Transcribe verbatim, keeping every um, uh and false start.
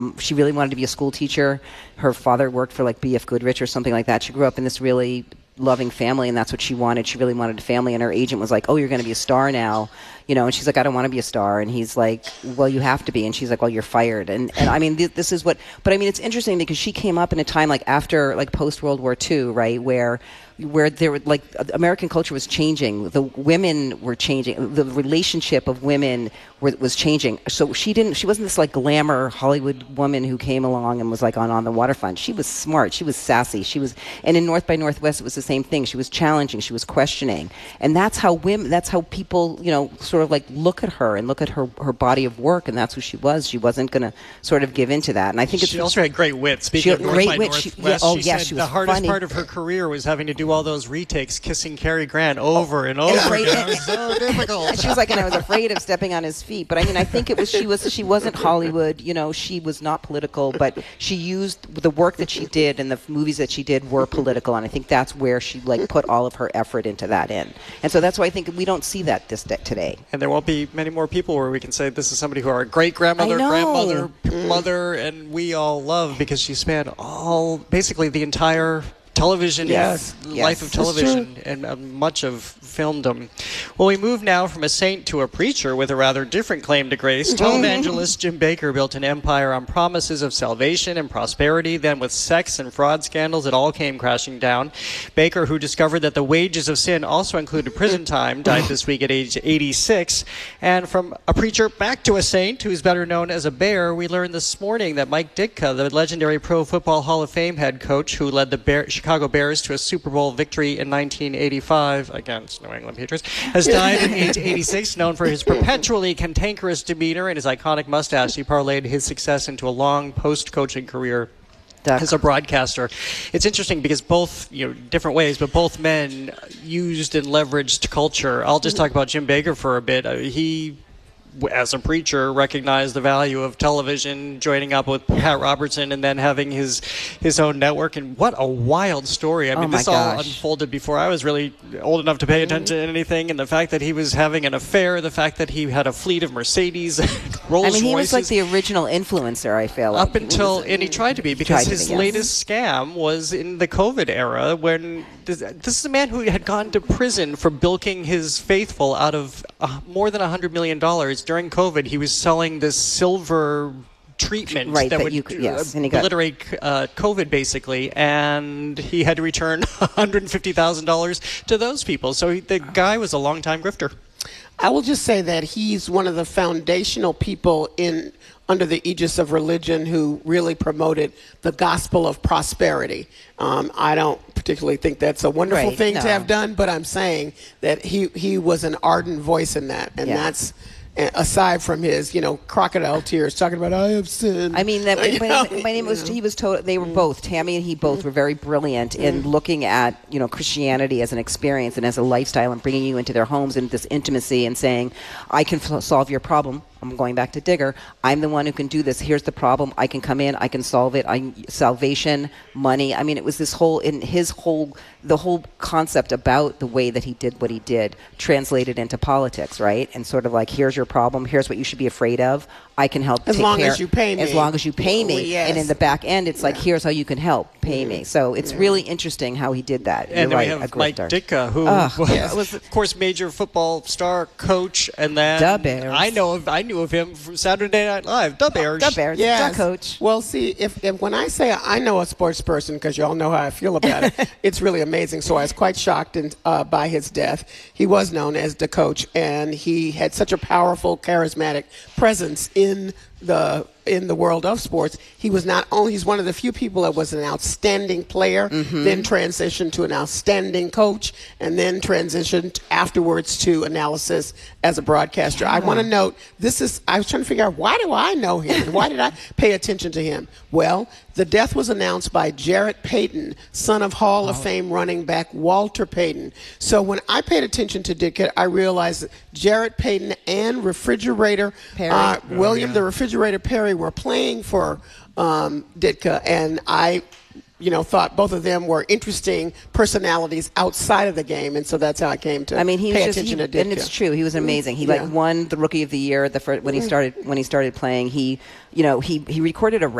She really wanted to be a school teacher. Her father worked for like B F Goodrich or something like that. She grew up in this really loving family, and that's what she wanted. She really wanted a family, and her agent was like, oh, you're going to be a star now. You know, and she's like, I don't want to be a star. And he's like, well, you have to be. And she's like, well, you're fired. And, and I mean, th- this is what, but I mean, it's interesting because she came up in a time like after, like post-World War Two, right, where where there were, like, American culture was changing. The women were changing. The relationship of women were, was changing. So she didn't, she wasn't this, like, glamour Hollywood woman who came along and was, like, on, on the waterfront. She was smart. She was sassy. She was, and in North by Northwest, it was the same thing. She was challenging. She was questioning. And that's how women, that's how people, you know, sort of, like, look at her and look at her, her body of work, and that's who she was. She wasn't going to sort of give into that. And I think it's... She also had great wit. Speaking of North by Northwest, she, yeah, oh, she yeah, said she was the hardest funny. part of her career was having to do all those retakes, kissing Cary Grant over and over afraid, again. It was so difficult. She was like, and I was afraid of stepping on his feet. But I mean, I think it was she was she wasn't Hollywood. You know, she was not political, but she used the work that she did and the movies that she did were political, and I think that's where she like put all of her effort into that in. And so that's why I think we don't see that this day, today. And there won't be many more people where we can say this is somebody who our great grandmother, grandmother, mother, and we all love, because she spanned all basically the entire television, yes, life yes, of television, and uh, much of filmdom. Well, we move now from a saint to a preacher with a rather different claim to grace. Televangelist Jim Bakker built an empire on promises of salvation and prosperity. Then with sex and fraud scandals, it all came crashing down. Bakker, who discovered that the wages of sin also included prison time, died this week at age eighty-six. And from a preacher back to a saint who's better known as a bear, we learned this morning that Mike Ditka, the legendary Pro Football Hall of Fame head coach who led the Bear, Chicago Bears to a Super Bowl victory in nineteen eighty-five against New England Patriots, has died at age eighty-six. Known for his perpetually cantankerous demeanor and his iconic mustache, he parlayed his success into a long post-coaching career Duck. as a broadcaster. It's interesting because both, you know, different ways, but both men used and leveraged culture. I'll just talk about Jim Bakker for a bit. Uh, he... as a preacher, recognized the value of television, joining up with Pat Robertson and then having his his own network. And what a wild story. I mean, oh this gosh. all unfolded before I was really old enough to pay attention to anything. And the fact that he was having an affair, the fact that he had a fleet of Mercedes, Rolls I mean, he Royces. was like the original influencer, I feel like. Up until, was, and he tried to be, because his be, yes. latest scam was in the COVID era when this, this is a man who had gone to prison for bilking his faithful out of uh, more than one hundred million dollars. During COVID, he was selling this silver treatment right, that, that would you, yes, and he got, obliterate uh, COVID, basically, and he had to return one hundred fifty thousand dollars to those people. So he, the guy was a long-time grifter. I will just say that he's one of the foundational people in under the aegis of religion who really promoted the gospel of prosperity. Um, I don't particularly think that's a wonderful right, thing no. to have done, but I'm saying that he, he was an ardent voice in that, and yeah. that's aside from his, you know, crocodile tears talking about I have sinned. I mean, that, my, know, name, my name was. know. He was. To, they were both. Tammy and he both were very brilliant mm. in looking at, you know, Christianity as an experience and as a lifestyle, and bringing you into their homes and this intimacy and saying, I can f- solve your problem. I'm going back to Digger. I'm the one who can do this. Here's the problem. I can come in. I can solve it. I salvation, money. I mean, it was this whole in his whole the whole concept about the way that he did what he did translated into politics, right? And sort of like, here's your problem. Here's what you should be afraid of. I can help. As take long care, as you pay me. As long as you pay me. Oh, yes. And in the back end, it's like, yeah. here's how you can help. Pay me. So it's yeah. really interesting how he did that. And You're then right, we have a Mike grifter. Ditka, who Ugh, was, yes. was, of course, major football star, coach, and then Da Bears. I know of, I knew of him from Saturday Night Live. Da Bears. Da Bears. Yes. Da coach. Well, see, if, if when I say I know a sports person, because you all know how I feel about it, it's really amazing. So I was quite shocked in, uh, by his death. He was known as the coach, and he had such a powerful, charismatic presence in the in the world of sports. He was not only he's one of the few people that was an outstanding player, mm-hmm. then transitioned to an outstanding coach, and then transitioned afterwards to analysis as a broadcaster. Yeah. I want to note this is I was trying to figure out, why do I know him? Why did I pay attention to him? Well, the death was announced by Jarrett Payton, son of Hall oh. of Fame running back Walter Payton. So when I paid attention to Ditka, I realized that Jarrett Payton and Refrigerator Perry. Uh, oh, William yeah. the Refrigerator Perry were playing for um, Ditka, and I you know, thought both of them were interesting personalities outside of the game, and so that's how I came to I mean, he pay was just, attention he, to Ditka. and it's true. He was amazing. He Yeah. like won the Rookie of the Year the first, when he started when he started playing. He, you know, he he recorded a